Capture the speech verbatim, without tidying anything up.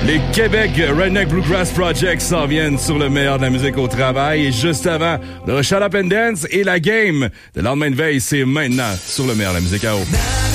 Les Québec Redneck Bluegrass Project s'en viennent sur le meilleur de la musique au travail. Et juste avant, le Shut Up and Dance et la game de lendemain de veille, c'est maintenant sur le meilleur de la musique à eau.